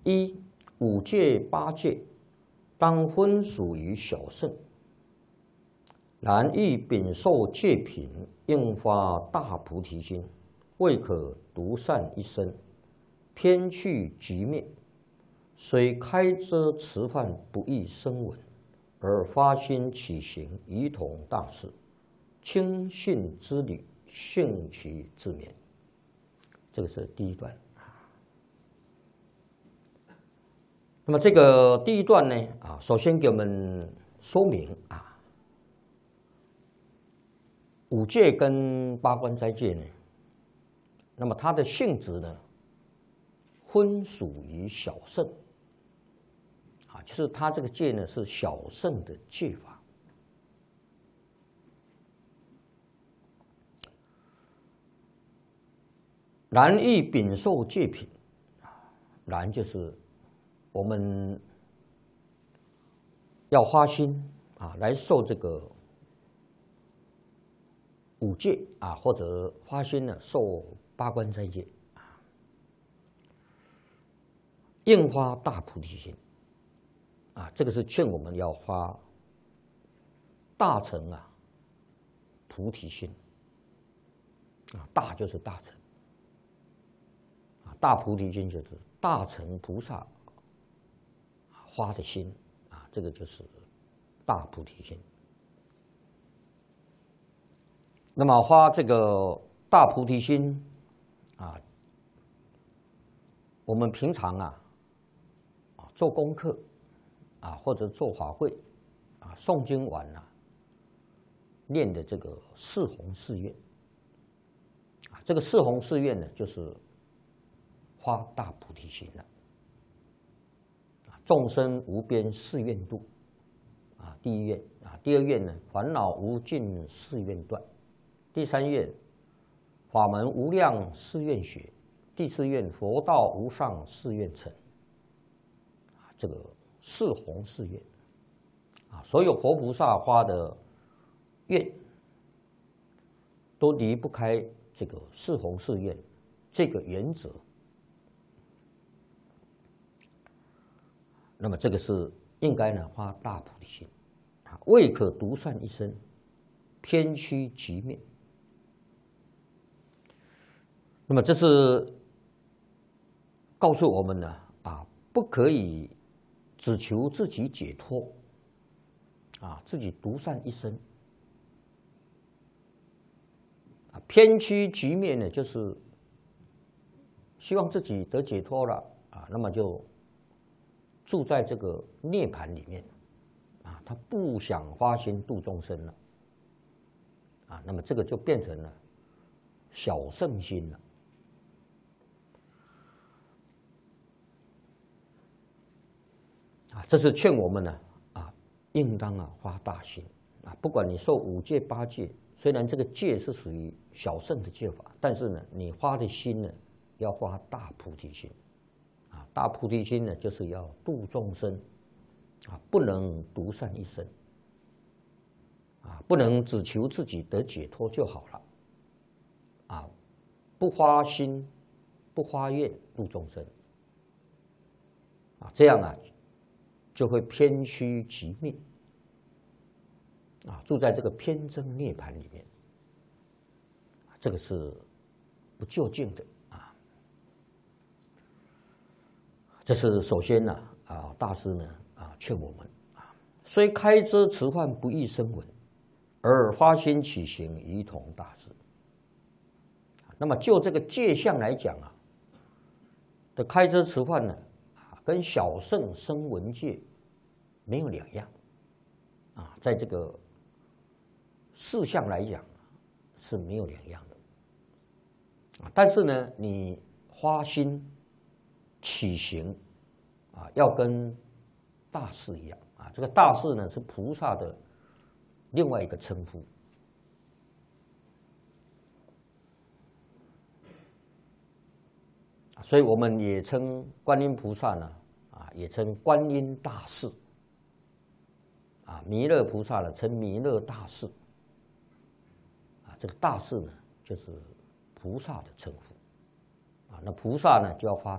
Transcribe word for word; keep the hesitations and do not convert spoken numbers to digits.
一五戒八戒，当分属于小圣。然欲禀受戒品，应发大菩提心，未可独善一身，偏去局灭。虽开遮持犯不易声闻，而发心起行，仪同大事。轻信之旅，幸其自勉。这个是第一段。那么这个第一段呢，啊，首先给我们说明啊。五戒跟八关斋戒呢，那么它的性质呢，分属于小乘，啊，就是它这个戒呢是小乘的戒法。然欲禀受戒品，然就是我们要花心啊来受这个。五戒啊，或者发心呢，受八关斋戒啊，应发大菩提心啊，这个是劝我们要发大乘啊菩提心啊，大就是大乘啊，大菩提心就是大乘菩萨发的心啊，这个就是大菩提心。那么发这个大菩提心啊，我们平常啊啊做功课啊，或者做法会啊，诵经完啊，念的这个四弘誓愿啊，这个四弘誓愿呢，就是发大菩提心了啊，众生无边誓愿度啊，第一愿啊，第二愿呢，烦恼无尽誓愿断。第三愿，法门无量誓愿学；第四愿，佛道无上誓愿成。啊，这个四弘誓愿，啊，所有佛菩萨发的愿，都离不开这个四弘誓愿这个原则。那么这个是应该呢发大菩提心，啊，未可独善一身，偏趋局灭。那么这是告诉我们呢，啊，不可以只求自己解脱，啊，自己独善一身，啊，偏趋局灭呢，就是希望自己得解脱了，啊，那么就住在这个涅槃里面，啊，他不想发心度众生了，啊，那么这个就变成了小圣心了。啊，这是劝我们呢，啊，应当啊发大心啊，不管你受五戒八戒，虽然这个戒是属于小乘的戒法，但是呢，你发的心呢，要发大菩提心，啊，大菩提心呢，就是要度众生，啊，不能独善一身，啊，不能只求自己得解脱就好了，啊，不发心，不发愿度众生，啊，这样啊。就会偏趋局灭，啊，住在这个偏真涅槃里面，这个是不究竟的啊。这是首先呢，啊，大师呢啊劝我们啊，虽开遮持犯不易声闻，而发心起行，仪同大事。那么就这个戒相来讲啊，的开遮持犯呢，啊，跟小乘声闻戒没有两样，啊，在这个事项来讲是没有两样的，啊，但是呢，你发心起行，啊，要跟大事一样，啊，这个大事呢是菩萨的另外一个称呼，所以我们也称观音菩萨呢，啊，也称观音大士。啊，弥勒菩萨呢称弥勒大士，啊，这个大士呢就是菩萨的称呼，啊，那菩萨呢就要发